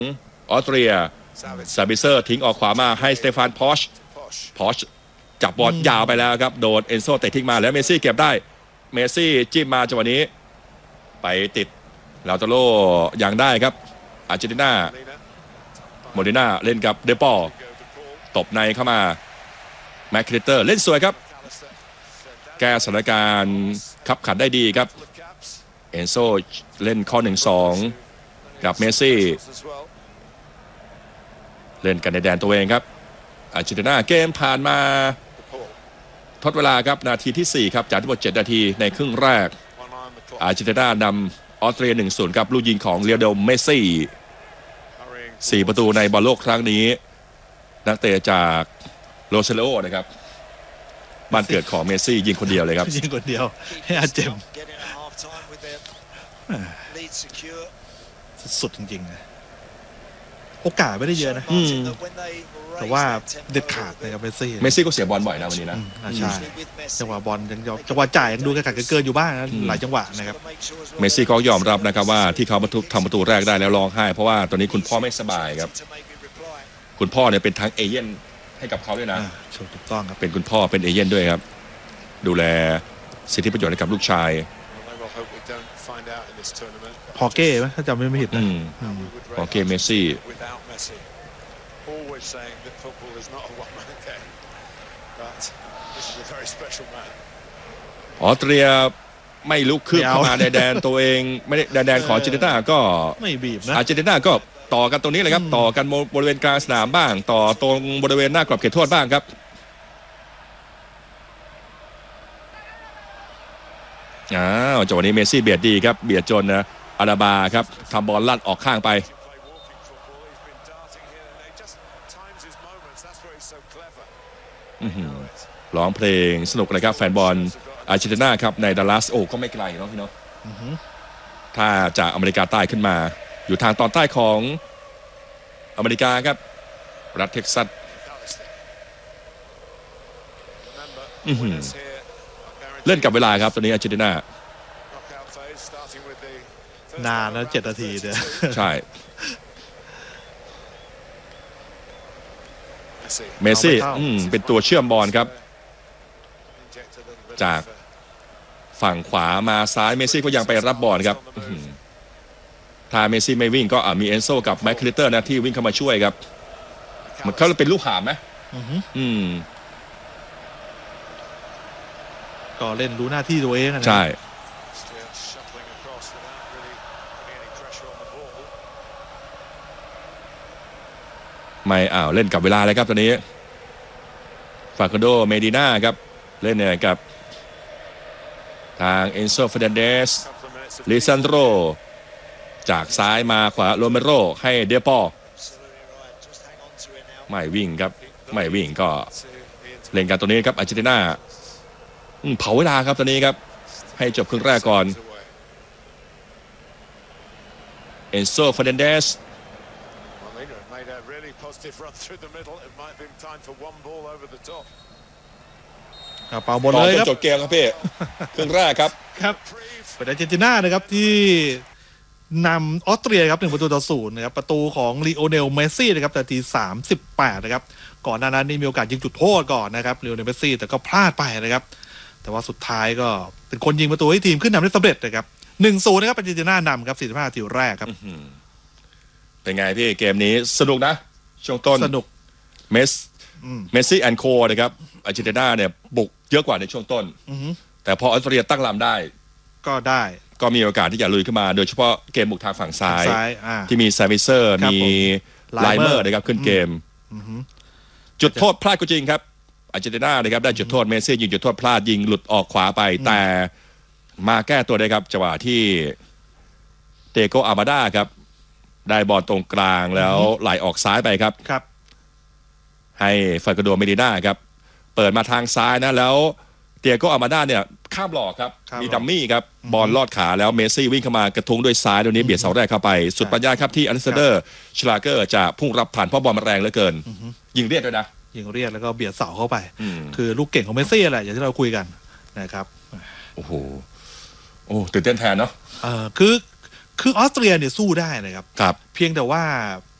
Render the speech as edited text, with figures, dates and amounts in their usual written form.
ออสเตรียซาบิเซอร์ทิ้งออกขวามาให้สเตฟานพอชจับบอลยาวไปแล้วครับโดนเอนโซเตะทิ้งมาแล้วเมสซี่เก็บได้เมสซี่จิ้มมาจังหวะนี้ไปติดลาโตโรยังได้ครับอาร์เจนตินาโมเดน่าเล่นกับเดปอตบในเข้ามาแมคคิเตอร์เล่นสวยครับแก้สถานการณ์ขับขันได้ดีครับเอนโซเล่นข้อ 1-2 กับเมสซี่เล่นกันในแดนตัวเองครับอาร์เจนตินาเกมผ่านมาทดเวลาครับนาทีที่4ครับจากทั้งหมด7นาทีในครึ่งแรกอาร์เจนตินานำออสเตรีย 1-0 กับลูกยิงของเลโอเนลเมสซี่4ประตูในบอลโลกครั้งนี้นักเตะจากโรเซโลนะครับบ้านเกิดของเมสซี่ยิงคนเดียวเลยครับยิงคนเดียวให้อาเจมสุดจริงๆนะโอกาสไม่ได้เยอะนะแต่ว่าเด็ดขาดนะครับเมสซี่ก็เสียบอลบ่อยนะวันนี้นะใช่จังหวะบอลยังจังหวะจ่ายยังดูกระกัดเกินอยู่บ้างนะหลายจังหวะนะครับเมสซี่ก็ยอมรับนะครับว่าที่เขาทำประตูแรกได้แล้วร้องไห้เพราะว่าตอนนี้คุณพ่อไม่สบายครับคุณพ่อเนี่ยเป็นทั้งเอเย่นให้กับเขาด้วยนะถูกต้องครับเป็นคุณพ่อเป็นเอเย่นด้วยครับดูแลสิทธิประโยชน์ให้กับลูกชายพอเก้ไหมถ้าจำไม่ผิดนะพอเก้เมสซี่ออสเตรียไม่ลุกคืบเข้ามาในแดนตัวเองไม่ได้แดนของอาร์เจนตินาก็ไม่บีบนะอาร์เจนตินาก็ต่อกันตรงนี้เลยครับต่อกันบริเวณกลางสนามบ้างต่อตรงบริเวณหน้ากรอบเขตโทษบ้างครับจังหวะนี้เมสซี่เบียดดีครับเบียดจนนะอาราบาครับทำบอลลั่นออกข้างไปร้องเพลงสนุกเลยครับแฟนบอลอาร์เจนตินาครับในดัลลัสก็ไม่ไกลเนาะพี่เนาะถ้าจากอเมริกาใต้ขึ้นมาอยู่ทางตอนใต้ของอเมริกาครับรัฐเท็กซัสเล่นกับเวลาครับตอนนี้อาร์เจนตินานานแล้ว7นาทีเนี่ยใช่เมสซี่เป็นตัวเชื่อมบอลครับจากฝั่งขวามาซ้ายเมสซี่ก็ยังไปรับบอลครับถ้าเมสซี่ไม่วิ่งก็มีเอนโซกับแมคคิเตอร์นะที่วิ่งเข้ามาช่วยครับมันเขาเป็นลูกหามไหมก็เล่นรู้หน้าที่ตัวเองนะใช่ไม่เล่นกับเวลาเลยครับตอนนี้ฟาคโดเมดิน่าครับเล่นเนี่ยกับทางเอนโซเฟรนันเดสลิซันโดจากซ้ายมาขวาโรเมโรให้เดปอไม่วิ่งครับไม่วิ่งก็เล่นกันตัวนี้ครับอาร์เจนตินาเผาเวลาครับตอนนี้ครับให้จบครึ่งแรกก่อนเอนโซเฟรนันเดสเป่าบอลเลยครับจบเกมครับพี่ครึ่งแรกครับเป็นอาร์เจนตินานะครับที่นำออสเตรียครับ1-0นะครับประตูของลีโอเนลเมสซี่นะครับนาที38นะครับก่อนหน้านั้นนี่มีโอกาสยิงจุดโทษก่อนนะครับลีโอเนลเมสซี่แต่ก็พลาดไปนะครับแต่ว่าสุดท้ายก็เป็นคนยิงประตูให้ทีมขึ้นนำได้สำเร็จนะครับ1-0นะครับอาร์เจนตินานำครับ45นาทีแรกครับเป็นไงพี่เกมนี้สนุกนะช่วงต้นสนุกเมสซี่แอนด์โคนะครับอาร์เจนตินาเนี่ยบุกเยอะกว่าในช่วงต้นแต่พอออสเตรียตั้งลำได้ก็มีโอกาสที่จะลุยขึ้นมาโดยเฉพาะเกมบุกทางฝั่งซ้ายที่มีซามิเซอร์มีไลเมอร์นะครับขึ้นเกมจุดโทษพลาดก็จริงครับอาร์เจนตินานะครับได้จุดโทษเมสซี่ยิงจุดโทษพลาดยิงหลุดออกขวาไปแต่มาแก้ตัวได้ครับจังหวะที่เตโกอามาดาครับได้บอลตรงกลางแล้วไหลออกซ้ายไปครับให้ฟาคาโดเมดิน่าครับเปิดมาทางซ้ายนะแล้วเตียโกอามาดาเนี่ยข้ามหลอกครับมีดัมมี่ครับบอลลอดขาแล้วเมสซี่วิ่งเข้ามากระทุ้งด้วยซ้ายตรงนี้เบียดเสาแรกเข้าไปสุดปัญญาครับที่อเล็กซานเดอร์ชลาเกอร์จะพุ่งรับผ่านเพราะบอลมันแรงเหลือเกินยิงเรียกด้วยนะยิงเรียกแล้วก็เบียดเสาเข้าไปคือลูกเก่งของเมสซี่แหละอย่างที่เราคุยกันนะครับโอ้โหตื่นเต้นแทนเนาะคือคือออสเตรียเนี่ยสู้ได้นะครับครับเพียงแต่ว่า